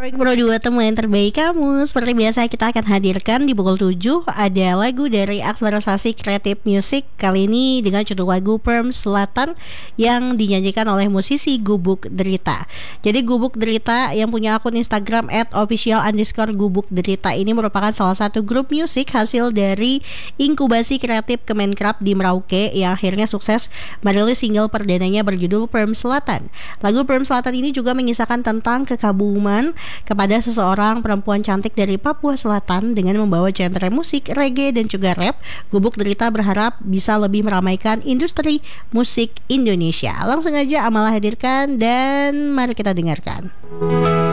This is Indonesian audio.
Baik Bro, dua teman terbaik kamu. Seperti biasa kita akan hadirkan di pukul 7 ada lagu dari Akselerasi Kreatif Music. Kali ini dengan judul lagu Perm Selatan yang dinyanyikan oleh musisi Gubuk Derita. Jadi Gubuk Derita yang punya akun Instagram @official_gubukderita ini merupakan salah satu grup musik hasil dari inkubasi kreatif Kemenkrab di Merauke yang akhirnya sukses merilis single perdananya berjudul Perm Selatan. Lagu Perm Selatan ini juga mengisahkan tentang kekaguman kepada seseorang perempuan cantik dari Papua Selatan dengan membawa genre musik reggae dan juga rap. Gubuk Derita berharap bisa lebih meramaikan industri musik Indonesia. Langsung aja Amala hadirkan dan mari kita dengarkan.